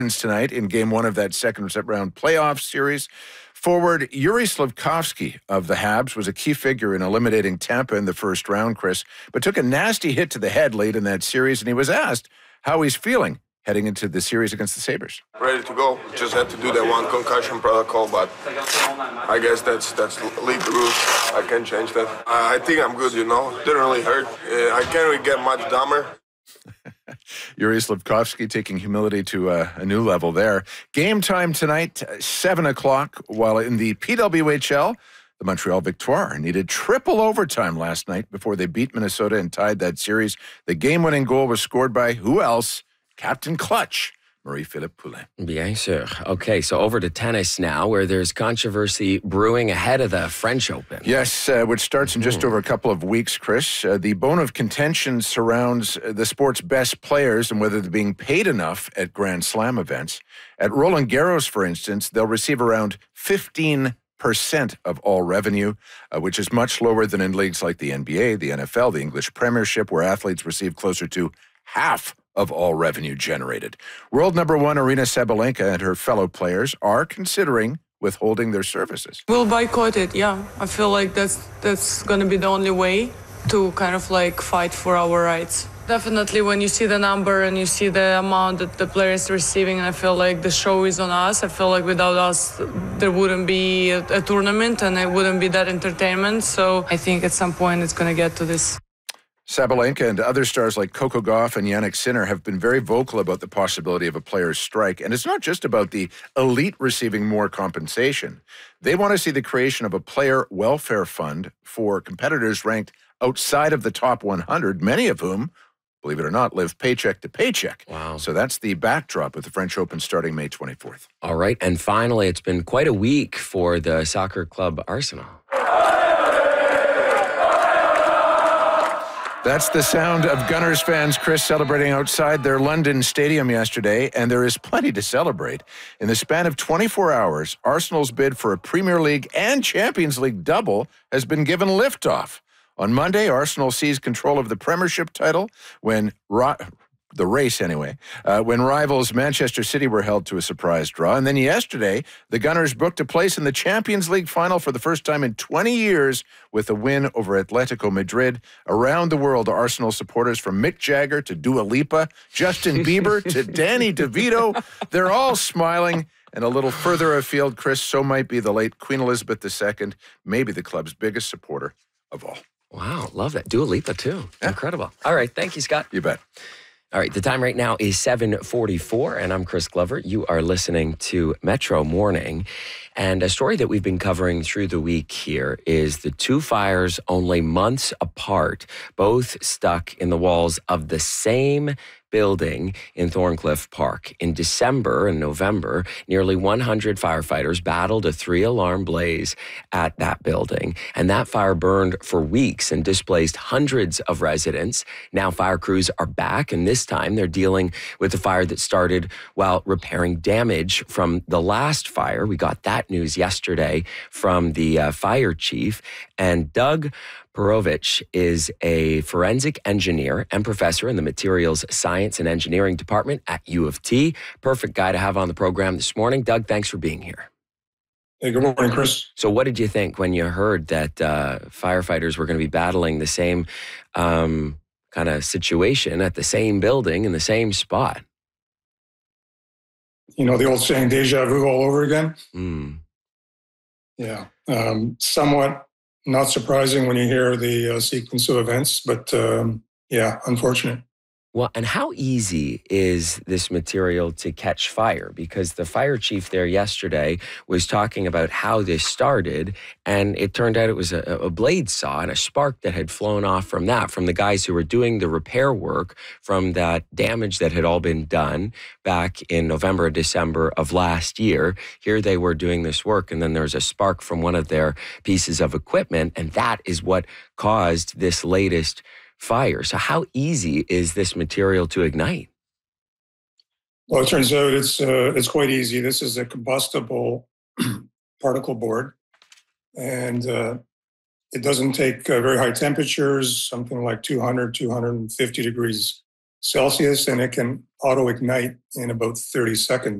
tonight in game one of that second round playoff series. Forward Yuri Slafkovsky of the Habs was a key figure in eliminating Tampa in the first round, Chris, but took a nasty hit to the head late in that series, and he was asked how he's feeling heading into the series against the Sabres. Ready to go. Just had to do that one concussion protocol, but I guess that's league rules. I can't change that. I think I'm good, Didn't really hurt. I can't really get much dumber. Yuri Slafkovsky taking humility to a new level there. Game time tonight, 7 o'clock, while in the PWHL, the Montreal Victoire needed triple overtime last night before they beat Minnesota and tied that series. The game-winning goal was scored by who else? Captain Clutch, Marie-Philippe Poulin. Bien sûr. Okay, so over to tennis now, where there's controversy brewing ahead of the French Open. Yes, which starts in just over a couple of weeks, Chris. The bone of contention surrounds the sport's best players and whether they're being paid enough at Grand Slam events. At Roland Garros, for instance, they'll receive around 15% of all revenue, which is much lower than in leagues like the NBA, the NFL, the English Premiership, where athletes receive closer to half of all revenue generated. World number one Aryna Sabalenka and her fellow players are considering withholding their services. We'll boycott it, yeah. I feel like that's going to be the only way to kind of like fight for our rights. Definitely when you see the number and you see the amount that the player is receiving, and I feel like the show is on us. I feel like without us, there wouldn't be a tournament and it wouldn't be that entertainment. So I think at some point it's going to get to this. Sabalenka and other stars like Coco Gauff and Jannik Sinner have been very vocal about the possibility of a player's strike. And it's not just about the elite receiving more compensation. They want to see the creation of a player welfare fund for competitors ranked outside of the top 100, many of whom, believe it or not, live paycheck to paycheck. Wow. So that's the backdrop of the French Open starting May 24th. All right, and finally, it's been quite a week for the soccer club Arsenal. That's the sound of Gunners fans, Chris, celebrating outside their London stadium yesterday, and there is plenty to celebrate. In the span of 24 hours, Arsenal's bid for a Premier League and Champions League double has been given liftoff. On Monday, Arsenal seized control of the Premiership title when when rivals Manchester City were held to a surprise draw. And then yesterday, the Gunners booked a place in the Champions League final for the first time in 20 years with a win over Atletico Madrid. Around the world, Arsenal supporters from Mick Jagger to Dua Lipa, Justin Bieber to Danny DeVito, they're all smiling. And a little further afield, Chris, so might be the late Queen Elizabeth II, maybe the club's biggest supporter of all. Wow, love that. Dua Lipa, too. Yeah. Incredible. All right, thank you, Scott. You bet. All right, the time right now is 7:44, and I'm Chris Glover. You are listening to Metro Morning. And a story that we've been covering through the week here is the two fires only months apart, both stuck in the walls of the same building in Thorncliffe Park. In December and November, nearly 100 firefighters battled a 3-alarm blaze at that building. And that fire burned for weeks and displaced hundreds of residents. Now fire crews are back, and this time they're dealing with a fire that started while repairing damage from the last fire. We got that news yesterday from the fire chief. And Doug Perovich is a forensic engineer and professor in the Materials Science and Engineering Department at U of T. Perfect guy to have on the program this morning. Doug, thanks for being here. Hey, good morning, Chris. So what did you think when you heard that firefighters were going to be battling the same kind of situation at the same building in the same spot? You know, the old saying, deja vu all over again? Yeah. Somewhat not surprising when you hear the sequence of events, but yeah, unfortunate. Well, and how easy is this material to catch fire? Because the fire chief there yesterday was talking about how this started, and it turned out it was a blade saw and a spark that had flown off from that, from the guys who were doing the repair work from that damage that had all been done back in November and December of last year. Here they were doing this work, and then there was a spark from one of their pieces of equipment, and that is what caused this latest fire. So how easy is this material to ignite? Well, it turns out it's quite easy. This is a combustible particle board, and it doesn't take very high temperatures, something like 200, 250 degrees Celsius, and it can auto ignite in about 30 seconds.